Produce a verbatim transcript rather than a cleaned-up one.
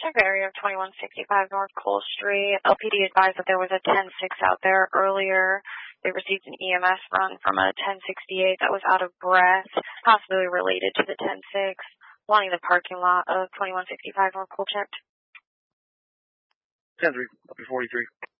Pacific area of twenty-one sixty-five North Cole Street. L P D advised that there was a ten six out there earlier. They received an E M S run from a ten sixty-eight that was out of breath, possibly related to the ten six, wanting the parking lot of twenty-one sixty-five North Cole checked. ten three, forty-three.